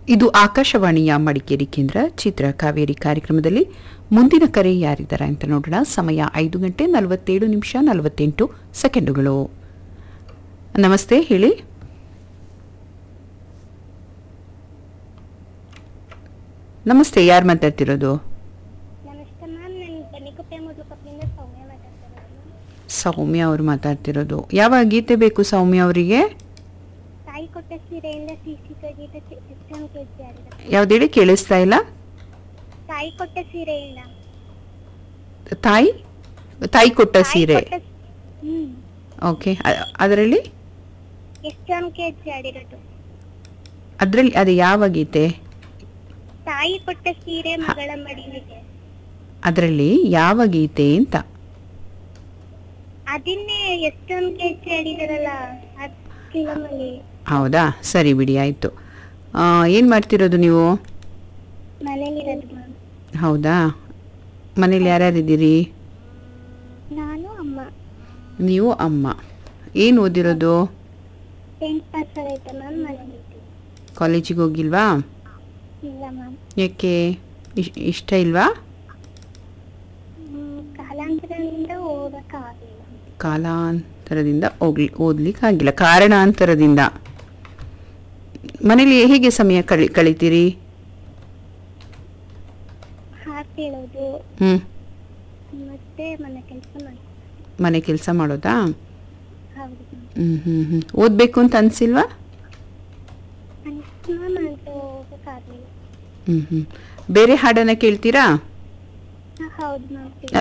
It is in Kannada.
ಇದು ಆಕಾಶವಾಣಿಯ ಮಡಿಕೇರಿ ಕೇಂದ್ರ ಚಿತ್ರ ಕಾವೇರಿ ಕಾರ್ಯಕ್ರಮದಲ್ಲಿ ಮುಂದಿನ ಕರೆ ಯಾರಿದ್ದಾರೆ ಅಂತ ನೋಡೋಣ. ಸಮಯ 5:47 ನಮಸ್ತೆ, ಹೇಳಿ. ನಮಸ್ತೆ, ಯಾರು ಮಾತಾಡ್ತಿರೋದು? ನಮಸ್ತೆ ಮ್ಯಾಮ್, ನಾನು ಬನ್ನಿಕೊಪ್ಪೆ ಮುದ್ಲುಕೊಪ್ಪದಿಂದ ಸೌಮ್ಯ ಮಾತಾಡ್ತಿರೋದು. ಸೌಮ್ಯ ಅವರು ಮಾತಾಡ್ತಿರೋದು. ಯಾವ ಗೀತೆ ಬೇಕು ಸೌಮ್ಯ ಅವರಿಗೆ? ತಾಯಿ ಕೊಟ್ಟ ಸೀರೆಯಿಂದ ಸಿಸಿ ಗೀತೆ ಸಿಸ್ಟಮ್ ಕೆಜಿ ಆಡಿದ. ಯಾವ್ದೇಳಿ ಕೇಳಿಸ್ತಾ ಇಲ್ಲ. ತಾಯಿ ಕೊಟ್ಟ ಸೀರೆಯಿಂದ ತಾಯಿ ಕೊಟ್ಟ ಸೀರೆ. ಓಕೆ, ಅದರಲ್ಲಿ ಸಿಸ್ಟಮ್ ಕೆಜಿ ಆಡಿರೋದು. ಅದರಲ್ಲಿ ಅದು ಯಾವ ಗೀತೆ? ತಾಯಿ ಕೊಟ್ಟ ಸೀರೆ ಮಗಳ ಮಡಿಲಿಗೆ. ಅದರಲ್ಲಿ ಯಾವ ಗೀತೆ ಅಂತ? ಅದನ್ನೇ ಎಷ್ಟೊಂದು ಕೆಜಿ ಆಡಿದಾರಲ್ಲ ಫಿಲಮಲ್ಲಿ. ಹೌದಾ, ಸರಿ ಬಿಡಿ, ಆಯಿತು. ಏನು ಮಾಡ್ತಿರೋದು ನೀವು? ಮನೇಲಿರೋದು ಮ್ಯಾಮ್. ಹೌದಾ, ಮನೇಲಿ ಯಾರ್ಯಾರಿದ್ದೀರಿ? ನಾನು ಅಮ್ಮ. ನೀವು ಅಮ್ಮ. ಏನು ಓದಿರೋದು? 10th ಪಾಸ್ ಆಗೈತೆ ಮ್ಯಾಮ್, ಮನೇಲಿ. ಕಾಲೇಜಿಗೆ ಹೋಗಿಲ್ವಾ? ಇಲ್ಲ ಮ್ಯಾಮ್. ಯಾಕೆ, ಇಷ್ಟ ಇಲ್ವಾ? ಕಾಲಾಂತರದಿಂದ ಓದಕ್ಕಾಗಿಲ್ಲ. ಕಾಲಾಂತರದಿಂದ ಓದ್ಲಿಕ್ಕಾಗಿಲ್ಲ, ಕಾರಣಾಂತರದಿಂದ. ಮನೇಲಿ ಹೇಗೆ ಸಮಯ ಕಳಿತೀರಿ? ಹಾಡು ಕೇಳೋದು ಮತ್ತೆ ಮನೆ ಕೆಲಸ ಮಾಡೋದಾ? ಹೌದು. ಓದ್ಬೇಕು ಅಂತ ಅನ್ಸಿಲ್ವಾ? ಬೇರೆ ಹಾಡನ್ನ ಕೇಳ್ತೀರಾ? ಹೌದು ಮ್ಯಾಮ್.